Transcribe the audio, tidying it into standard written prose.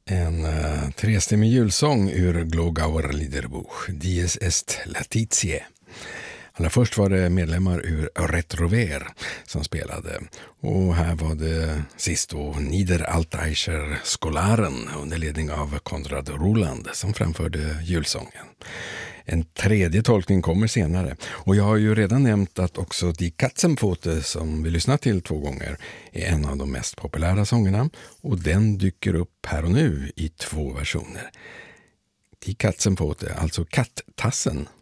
En trestämmig julsång ur Glogauer Liederbuch, Dies est Laetitia. Allra först var det medlemmar ur Retrover som spelade. Och här var det sist då Niederaltaicher Skolaren under ledning av Konrad Roland som framförde julsången. En tredje tolkning kommer senare. Och jag har ju redan nämnt att också Die Katzenpfote som vi lyssnat till 2 gånger är en av de mest populära sångerna. Och den dyker upp här och nu i 2 versioner. Die Katzenpfote, alltså kattassen,